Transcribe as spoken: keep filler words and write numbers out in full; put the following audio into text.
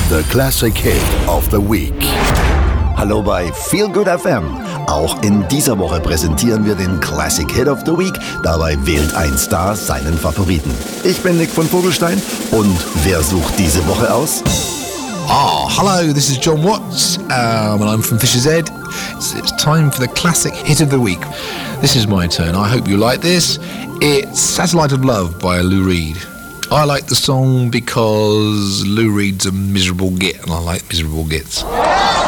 The Classic Hit of the Week. Hallo bei Feel Good F M. Auch in dieser Woche präsentieren wir den Classic Hit of the Week. Dabei wählt ein Star seinen Favoriten. Ich bin Nick von Vogelstein und wer sucht diese Woche aus? Ah, hello, this is John Watts, um, and I'm from Fisher's Head. It's, it's time for the Classic Hit of the Week. This is my turn. I hope you like this. It's Satellite of Love by Lou Reed. I like the song because Lou Reed's a miserable git, and I like miserable gits.